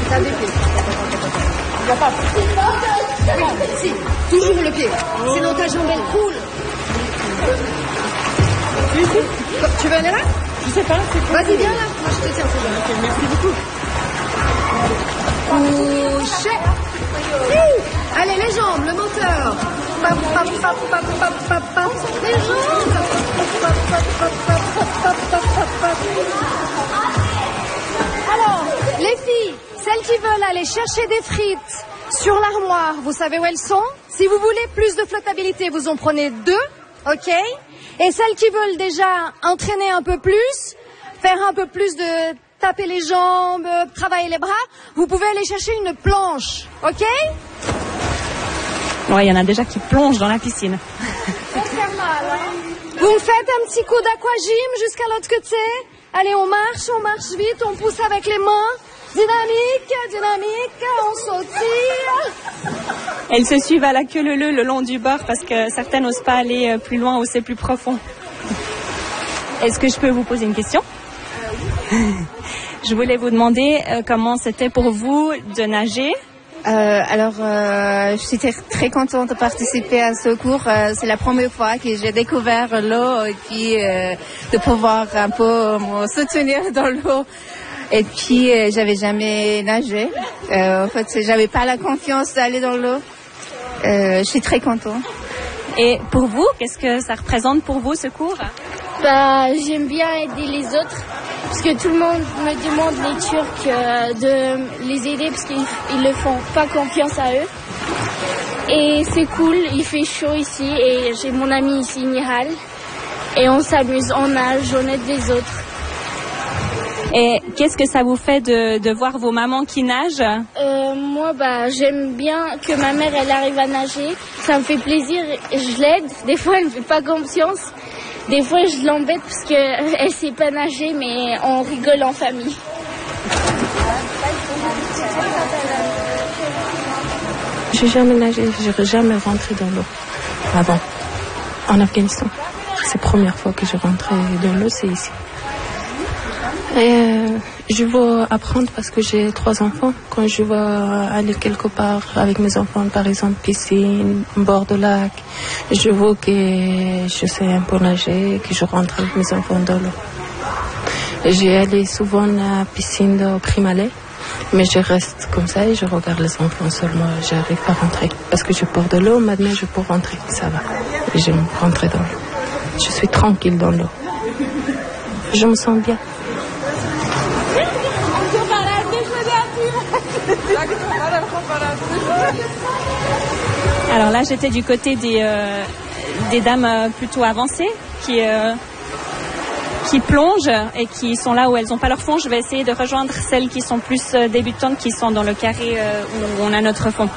Tape des pieds. Tu vas pas. Si, toujours le pied. Sinon ta jambe elle coule. Tu veux aller là? Je sais pas. Vas-y, viens là. Moi, je te tiens. Ok, merci beaucoup. Couché. Allez, les jambes, le moteur. Pap, pap, pap, pap, pap, pap, pap. Les jambes. Pap, pap, pap, pap, pap, pap, pap, pap. Alors, les filles, celles qui veulent aller chercher des frites sur l'armoire, vous savez où elles sont? Si vous voulez plus de flottabilité, vous en prenez 2, ok? Et celles qui veulent déjà entraîner un peu plus, faire un peu plus de taper les jambes, travailler les bras, vous pouvez aller chercher une planche, ok? Ouais, il y en a déjà qui plongent dans la piscine. Ça fait mal, hein? Vous me faites un petit coup d'aquagym jusqu'à l'autre côté. Allez, on marche vite, on pousse avec les mains. Dynamique, on sautille. Elles se suivent à la queue leu le long du bord parce que certaines n'osent pas aller plus loin où c'est plus profond. Est-ce que je peux vous poser une question? Je voulais vous demander comment c'était pour vous de nager. Je suis très contente de participer à ce cours. C'est la première fois que j'ai découvert l'eau et puis de pouvoir un peu me soutenir dans l'eau. Et puis, j'avais jamais nagé. En fait, j'avais pas la confiance d'aller dans l'eau. Je suis très contente. Et pour vous, qu'est-ce que ça représente pour vous, ce cours? J'aime bien aider les autres. Parce que tout le monde me demande, les Turcs, de les aider parce qu'ils ne font pas confiance à eux. Et c'est cool, il fait chaud ici et j'ai mon ami ici, Nihal. Et on s'amuse, on nage, on aide les autres. Et qu'est-ce que ça vous fait de voir vos mamans qui nagent? Moi, j'aime bien que ma mère, elle arrive à nager. Ça me fait plaisir, je l'aide. Des fois, elle ne me fait pas confiance. Des fois, je l'embête parce qu'elle ne sait pas nager, mais on rigole en famille. Je n'ai jamais nagé, je n'ai jamais rentré dans l'eau avant, en Afghanistan. C'est la première fois que je rentre dans l'eau, c'est ici. Et je veux apprendre parce que j'ai 3 enfants. Quand je veux aller quelque part avec mes enfants, par exemple piscine, bord de lac, je veux que je sais un peu nager, que je rentre avec mes enfants dans l'eau. J'ai allé souvent à la piscine de Primalais, mais je reste comme ça et je regarde les enfants seulement. J'arrive pas à rentrer parce que je pars de l'eau. Maintenant, je peux rentrer, ça va. Et je me rentrer dans l'eau. Je suis tranquille dans l'eau. Je me sens bien. Alors là, j'étais du côté des dames plutôt avancées qui plongent et qui sont là où elles n'ont pas leur fond. Je vais essayer de rejoindre celles qui sont plus débutantes, qui sont dans le carré où on a notre fond.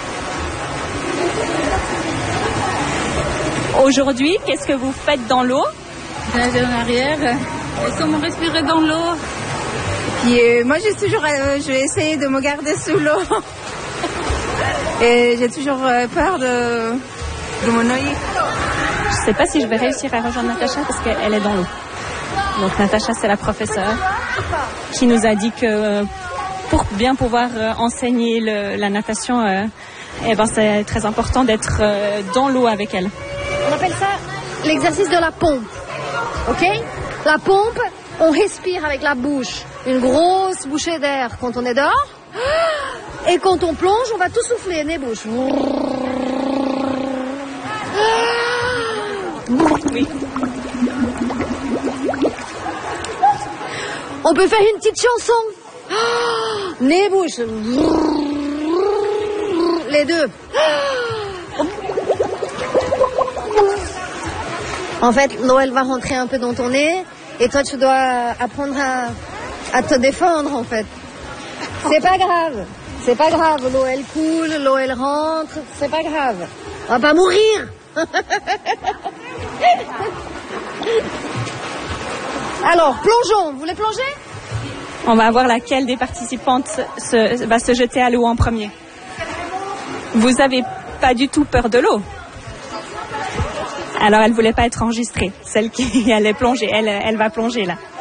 Aujourd'hui, qu'est-ce que vous faites dans l'eau? Nager en arrière, et comment respirer dans l'eau. Puis moi, je vais essayer de me garder sous l'eau. Et j'ai toujours peur de me noyer. Je ne sais pas si je vais réussir à rejoindre Natacha parce qu'elle est dans l'eau. Donc Natacha, c'est la professeure qui nous a dit que pour bien pouvoir enseigner la natation, c'est très important d'être dans l'eau avec elle. On appelle ça l'exercice de la pompe. Ok? La pompe, on respire avec la bouche. Une grosse bouchée d'air quand on est dehors. Et quand on plonge, on va tout souffler, nez bouche. Oui. On peut faire une petite chanson. Nez bouche. Les deux. En fait, l'eau, elle va rentrer un peu dans ton nez. Et toi, tu dois apprendre à te défendre, en fait. C'est pas grave. C'est pas grave. L'eau, elle coule, l'eau, elle rentre. C'est pas grave. On va pas mourir. Alors, plongeons. Vous voulez plonger? On va voir laquelle des participantes va se jeter à l'eau en premier. Vous avez pas du tout peur de l'eau? Alors, elle voulait pas être enregistrée. Celle qui allait plonger, elle va plonger là.